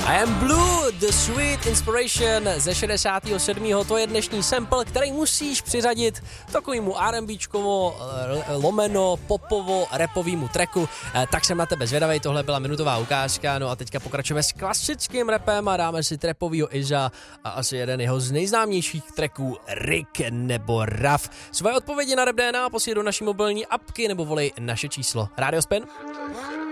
I Am Blue, The Sweet Inspiration ze 67. To je dnešní sample, který musíš přiřadit takovému R&Bčkovo lomeno popovo rapovýmu tracku. Tak jsem na tebe zvědavej, tohle byla minutová ukázka, no a teďka pokračujeme s klasickým rapem a dáme si trapovýho Iza a asi jeden jeho z nejznámějších tracků Rick nebo Raf. Svoje odpovědi na Rap DNA posílej do naší mobilní apky nebo volej naše číslo. Radio Spin.